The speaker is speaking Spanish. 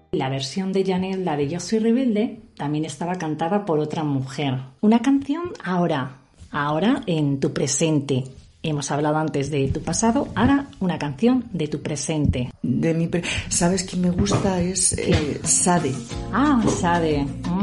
La versión de Janelle, la de Yo soy rebelde, también estaba cantada por otra mujer. Una canción ahora en tu presente. Hemos hablado antes de tu pasado, ahora una canción de tu presente. ¿Sabes quién me gusta? Es Sade. Sade.